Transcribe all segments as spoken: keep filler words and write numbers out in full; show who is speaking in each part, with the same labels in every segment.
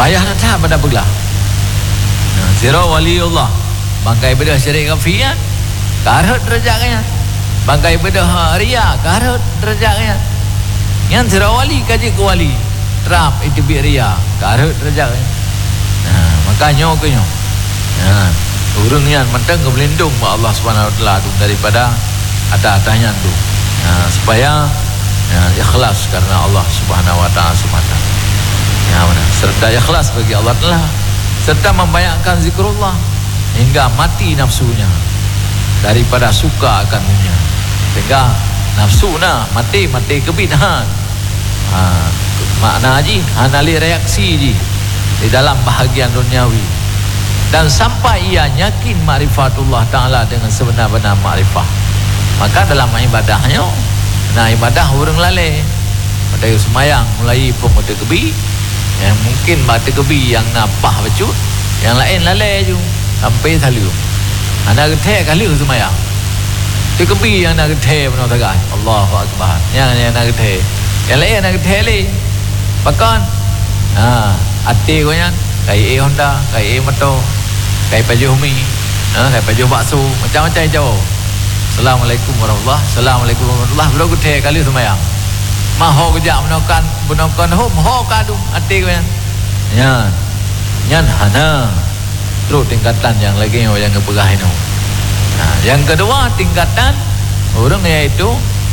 Speaker 1: payah datang pada belah. Nah, sira waliullah bangkai bedah syirik kafian karut derajatnya. Bangkai bedah ria karut derajatnya. Yang sira wali kaji ke wali terap itu bi ria karut derajatnya. Nah, makanya kenyo. Nah, urang yang mentang ke berlindung ba Allah Subhanahu wa taala tu daripada atas-atasnya tu. Nah, supaya ya, ikhlas karena Allah Subhanahu wa taala semata. Ya, benar. Serta ikhlas bagi Allah Taala, serta membayangkan zikrullah hingga mati nafsunya daripada suka akan dunia. Sehingga nafsu na mati mati kebid'ahan. Ha, makna ji hanali reaksi ji di dalam bahagian duniawi. Dan sampai ia yakin ma'rifatullah Ta'ala dengan sebenar-benar ma'rifah, maka dalam ibadahnya, nah ibadah orang lalai pada semayang mulai pemuda kebi, yang mungkin mata kebi yang napah becut, yang lain lalai je sampai taliu anak getih kali semayang tu kebi yang nak getih benar tak? Allahu Akbar. Yang yang nak getih, yang lain nak getih le pakan ha ati ko yan kai A Honda, kai A motor, kai Pajero Humi, ha kai Pajero bakso, macam-macam jauh. Assalamualaikum warahmatullahi wabarakatuh. Assalamualaikum warahmatullahi wabarakatuh. Berogu teh kali semayang. Maho kejak menakan menakan hom ho kadu ati ko yan. Yan. Yan hana. Terus tingkatan yang lagi yang kepegah itu. Nah, yang kedua tingkatan orang iaitu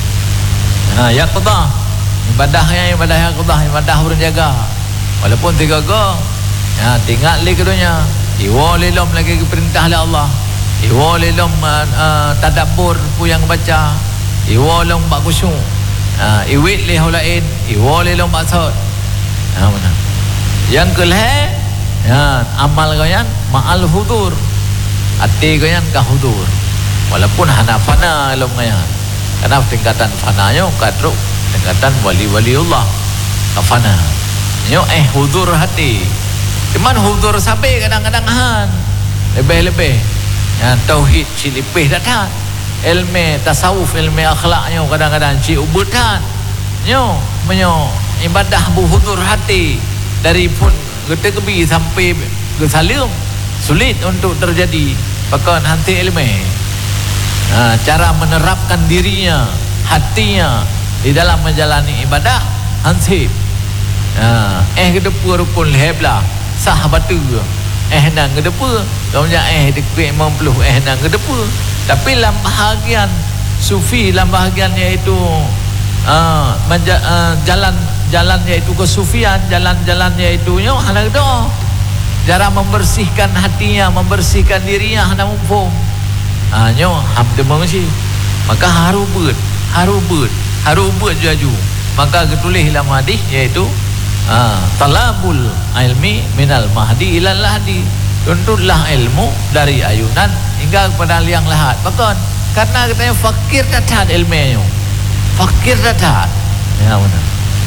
Speaker 1: nah ya qada. Ibadahnya ibadah yang qada, ibadah orang jaga. Walaupun tiga go. Ya, tinggal lagi keduanya. Iwa lilom lagi perintah oleh Allah. Iwa lilom uh, uh, tadabbur pu yang baca. Iwa lilom bak khusyuk. Uh, iwit li haulain. Iwa lilom bak saud. Ha mana. Yang kelih ya, amal kalian ma'al hudur. Hati kalian ka hudur. Walaupun hana fana ilmu kalian. Karena tingkatan fananya kadruk tingkatan wali-waliullah ka fana. Nyo eh hudur hati. Cuman hudur sampai kadang-kadang han. Lebih-lebih. Ya, tauhid cilipih datang. Ilmu tasawuf, ilmu akhlaknya kadang-kadang ci ubutan. Nyo menyo ibadah buhudur hati dari pun gede kebi sampai ke salim sulit untuk terjadi bahkan hanti ilmu. Nah, cara menerapkan dirinya, hatinya di dalam menjalani ibadah hansip. Nah, eh kedepu rukun hebla sah batu eh nang kedepu kemudian eh dikuih mempluh eh nang kedepu. Tapi dalam bahagian sufi, dalam bahagian iaitu uh, menja, uh, jalan jalan iaitu kesufian, jalan-jalan iaitu nyo hana doa. Cara membersihkan hatinya, membersihkan dirinya hana mumpung. Ah nyo hamde mengisi. Maka haru beut, haru beut, haru beut jaju. Maka ketulis dalam hadis iaitu ah talabul ilmi minal mahdi ilal lahdi. Tuntutlah ilmu dari ayunan hingga kepada liang lahat. Bahkan karena katanya fakir datat ilmunya. Fakir datat. Ya benar.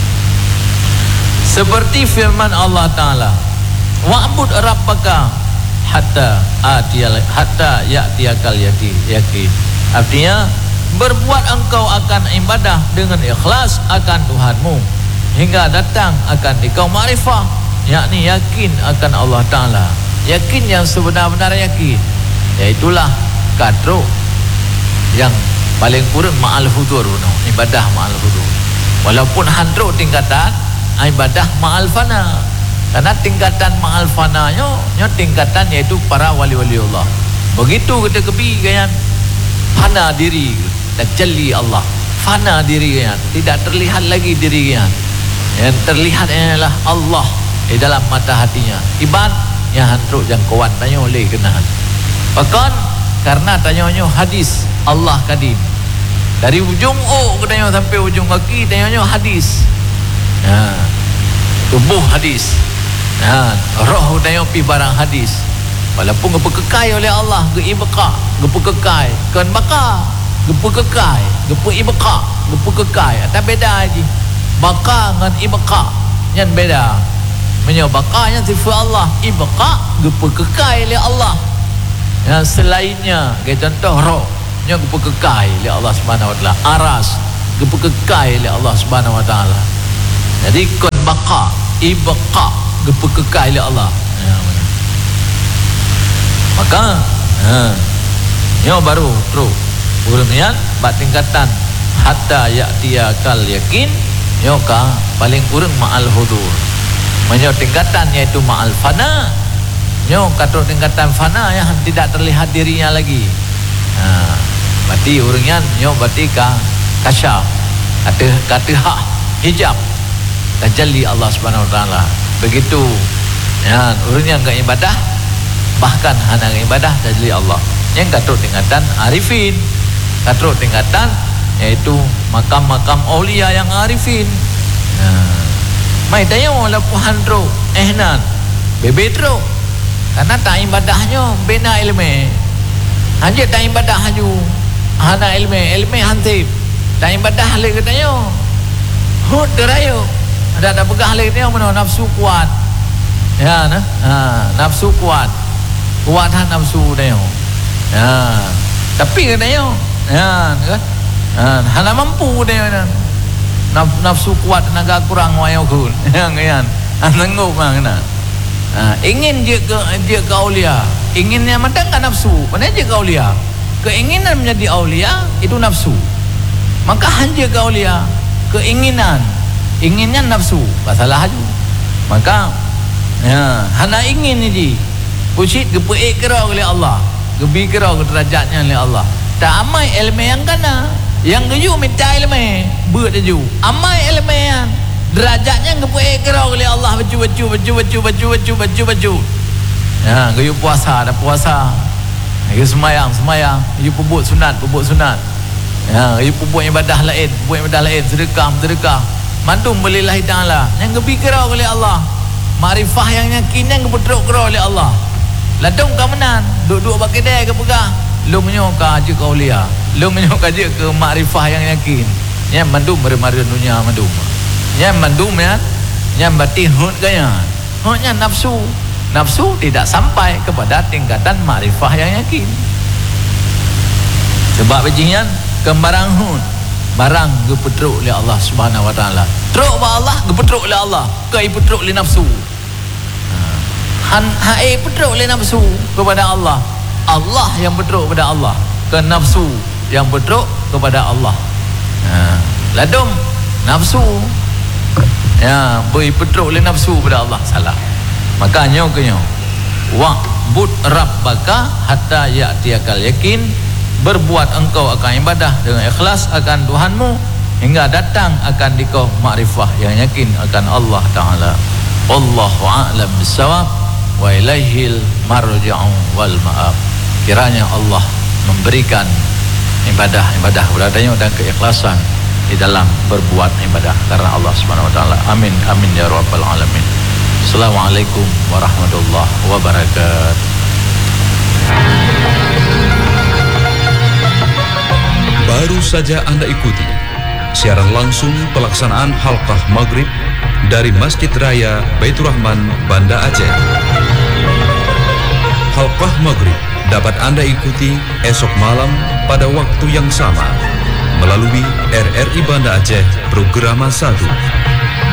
Speaker 1: Seperti firman Allah Ta'ala, wa'bud rabbaka hatta atiyal hatta ya'tiyakal yaqin. Yaqin. Artinya berbuat engkau akan ibadah dengan ikhlas akan Tuhanmu hingga datang akan engkau ma'rifah, yakni yakin akan Allah Ta'ala. Yakin yang sebenar-benar yakin, yaitulah kadro yang paling kurang ma'al hudur, no? Ibadah ma'al hudur. Walaupun handro tingkatan ibadah ma'al fana. Karena tingkatan ma'al fana nyo, nyo tingkatan yaitu para wali-wali Allah. Begitu kita kebi kayan fana diri dan jeli Allah. Fana diri kayan, tidak terlihat lagi diri kayan. Yang terlihat adalah Allah di dalam mata hatinya. Ibad yang hantruk jangkauan tanya oleh kenahan. Bahkan karena tanya-tanya hadis Allah kadim. Dari ujung O tanya sampai ujung kaki tanya hadis. Ya. Tubuh hadis. Ya. Roh tanya pi barang hadis. Walaupun gepekekai oleh Allah, geibqa, gepekekai, kan baka, gepekekai, gepeibqa, gepekekai. Ada beda aja. Baka dengan ibqa yang beda. Menyebabkan sifat Allah ibqa gepekekai oleh Allah. Yang selainnya kayak contoh roh yang gepekekai oleh Allah Subhanahu wa taala, aras gepekekai oleh Allah Subhanahu wa taala. Jadi kon baqa ibqa gepekekai oleh Allah. Ya, maka ha, nyo baru terus urungian bak tingkatan hatta ya'tiya kal yakin nyo ka paling urung ma'al hudur. Menyo tingkatan yaitu ma'al fana. Nyo kata tingkatan fana yang tidak terlihat dirinya lagi. Ha, berarti urungian nyo berarti ka kasyaf. Kata kata hak hijab tajalli Allah Subhanahu wa taala. Begitu ya urungian ke ibadah, bahkan hana ibadah tajalli Allah. Yang kata tingkatan arifin, kata tingkatan yaitu makam-makam aulia yang arifin. Nah, mai tanya wala puhan ro ehnan bebetro karena tak ibadahnya bina ilmu. Hanya tak ibadah haju hana ilmu, ilmu hantip. Tak ibadah le katanya. Hud derayo. Ada ada pegah le katanya mana nafsu kuat. Ya nah. Ha, nafsu kuat. Kuatan nafsu dia. Ya. Tapi katanya ya kan. Ha, hana mampu dia kan. Naf, nafsu kuat tenaga kurang wayo kun. Yang kan. Anenguk mana. Ha, ingin je ke dia ke aulia. Inginnya macam kan nafsu. Mana je ke aulia. Keinginan menjadi aulia itu nafsu. Maka hanya ke aulia keinginan. Inginnya nafsu. Masalah tu. Maka ya, hana ingin ni. Pusit gepeik kira oleh Allah. Gebi kira ke derajatnya oleh Allah. Tak amai ilmu yang kana. Yang keju minta ilmu buat keju amai ilmu yang derajatnya gepeik kira oleh Allah. Baju baju baju baju baju baju baju baju ya keju puasa ada puasa, keju semayang semayang, keju pebut sunat pebut sunat ya keju pebut ibadah lain pebut ibadah lain sedekah sedekah mantum belillahi ta'ala yang gebi kira oleh Allah. Makrifah yang yakin yang gepetruk kira oleh Allah. Ladung ke menan duduk bagi kedai ke pegah lumnya ke aja ke aulia, lumnya ke aja ke makrifah yang yakin. Yang mandum mari-mari dunia mandum. Yang mandum ya, yang berarti hud gaya. Hudnya nafsu. Nafsu tidak sampai kepada tingkatan makrifah yang yakin. Sebab bajian kembarang hud barang gepetruk oleh Allah Subhanahu wa taala. Truk ba Allah gepetruk oleh Allah, kai petruk oleh nafsu. Han hae petruk oleh nafsu kepada Allah. Allah yang berteruk kepada Allah, ke nafsu yang berteruk kepada Allah. Ha, ladum nafsu ya beri berteruk oleh nafsu kepada Allah salah. Makanya kenyo wa'bud rabbaka hatta ya'tiyakal yakin. Berbuat engkau akan ibadah dengan ikhlas akan Tuhanmu hingga datang akan dikau makrifah yang yakin akan Allah Ta'ala. Wallahu a'lam bissawab wa ilaihil marja'u wal ma'ab. Kiranya Allah memberikan ibadah-ibadah kepadanya dan keikhlasan di dalam berbuat ibadah karena Allah Subhanahu wa taala. Amin amin ya rabbal alamin. Assalamualaikum warahmatullahi wabarakatuh.
Speaker 2: Baru saja Anda ikuti siaran langsung pelaksanaan halqah maghrib dari Masjid Raya Baitur Rahman, Banda Aceh. Halqah maghrib dapat Anda ikuti esok malam pada waktu yang sama melalui R R I Banda Aceh Programa satu.